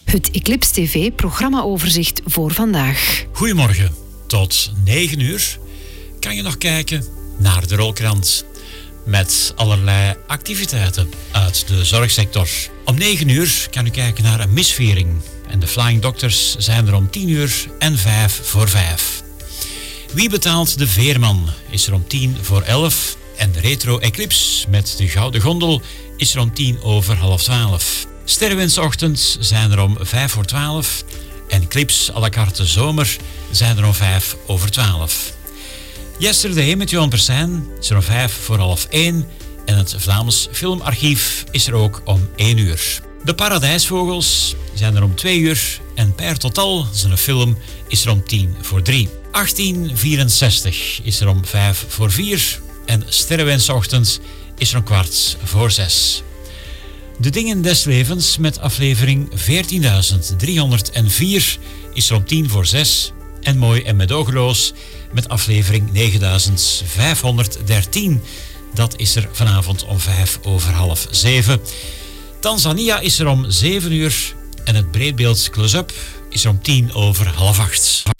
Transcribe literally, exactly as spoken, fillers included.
Het Eclipse T V-programmaoverzicht voor vandaag. Goedemorgen. Tot negen uur kan je nog kijken naar de Rolkrant. Met allerlei activiteiten uit de zorgsector. Om negen uur kan u kijken naar een misviering. En de Flying Doctors zijn er om tien uur en vijf voor vijf. Wie betaalt de Veerman is er om tien voor elf. En de Retro Eclipse met de Gouden Gondel is er om tien over half twaalf. Sterrenwensochtend zijn er om vijf voor twaalf. En Eclipse à la carte zomer zijn er om vijf over twaalf. Yesterday met Johan Persijn is er om vijf voor half één. En het Vlaams Filmarchief is er ook om één uur. De Paradijsvogels zijn er om twee uur. En Per Total, zijn film, is er om tien voor drie. achttien vierenzestig is er om vijf voor vier. En Sterrenwensochtend is er om kwart voor zes. De Dingen des Levens met aflevering veertienduizend driehonderdvier is er om tien voor zes. En Mooi en Medogeloos met aflevering negenduizend vijfhonderddertien. Dat is er vanavond om vijf over half zeven. Tanzania is er om zeven uur. En het Breedbeeld Close-up is er om tien over half acht.